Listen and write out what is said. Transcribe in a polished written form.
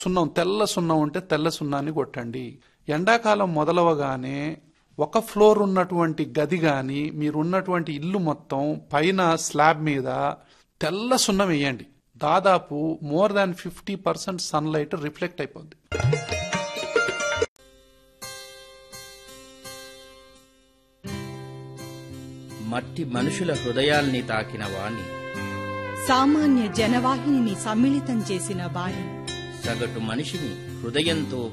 సున్నం, తెల్ల సున్నం ఉంటే తెల్ల సున్నాన్ని కొట్టండి. ఎండాకాలం మొదలవగానే ఒక ఫ్లోర్ ఉన్నటువంటి గది గాని మీరున్నటువంటి ఇల్లు మొత్తం పైన స్లాబ్ మీద తెల్ల సున్నం వేయండి. దాదాపు మోర్ దాన్ 50% సన్లైట్ రిఫ్లెక్ట్ అయిపోద్ది. మట్టి మనుషుల హృదయాల్ని తాకిన వాణి, సామాన్య జనవాహిని సమ్మిళితం చేసిన వాణి, సగటు మనిషిని హృదయంతో